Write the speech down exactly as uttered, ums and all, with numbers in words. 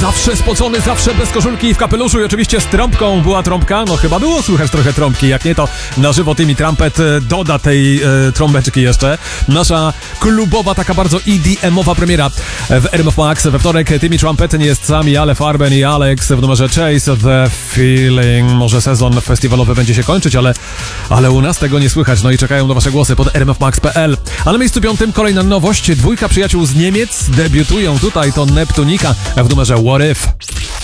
Zawsze spocony, zawsze bez koszulki i w kapeluszu i oczywiście z trąbką. Była trąbka? No chyba było słychać trochę trąbki. Jak nie, to na żywo Timmy Trumpet doda tej e, trąbeczki jeszcze. Nasza klubowa, taka bardzo E D M-owa premiera w R M F Max we wtorek. Timmy Trumpet nie jest sami, ale Farben i Alex w numerze Chase the Feeling. Może sezon festiwalowy będzie się kończyć, ale, ale u nas tego nie słychać. No i czekają na wasze głosy pod r m f max kropka p l. A na miejscu piątym kolejna nowość. Dwójka przyjaciół z Niemiec debiutują tutaj. To Neptunika w numerze What If.